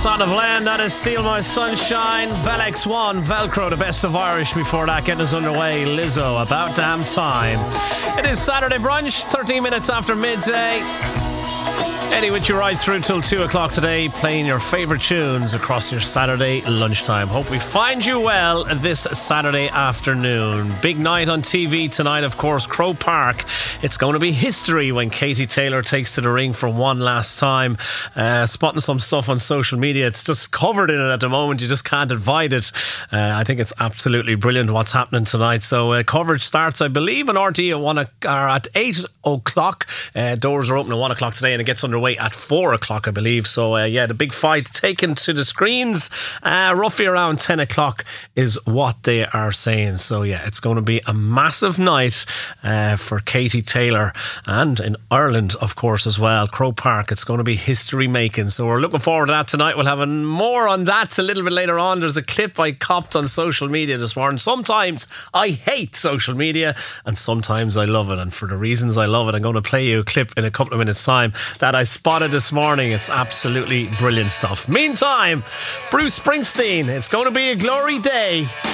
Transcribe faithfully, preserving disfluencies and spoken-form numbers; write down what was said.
Son of Land, that is Steal My Sunshine. Vel X one, Velcro, the best of Irish. Before that, getting us underway, Lizzo, About Damn Time. It is Saturday brunch, thirteen minutes after midday. Eddie with you right through till two o'clock today, playing your favourite tunes across your Saturday lunchtime. Hope we find you well this Saturday afternoon. Big night on T V tonight, of course, Croke Park. It's going to be history when Katie Taylor takes to the ring for one last time. Uh, spotting some stuff on social media. It's just covered in it at the moment. You just can't avoid it. Uh, I think it's absolutely brilliant what's happening tonight. So uh, coverage starts, I believe, on R T at one o- or at eight o'clock. Uh, doors are open at one o'clock today, and it gets underway at four o'clock, I believe. So uh, yeah, the big fight taken to the screens uh, roughly around ten o'clock is what they are saying. So yeah, it's going to be a massive night uh, for Katie Taylor, and in Ireland of course as well. Croke Park, it's going to be history making, so we're looking forward to that tonight. We'll have a, more on that a little bit later on. There's a clip I copped on social media this morning. Sometimes I hate social media and sometimes I love it, and for the reasons I love it, I'm going to play you a clip in a couple of minutes time that I spotted this morning. It's absolutely brilliant stuff. Meantime, Bruce Springsteen, it's going to be a glory day.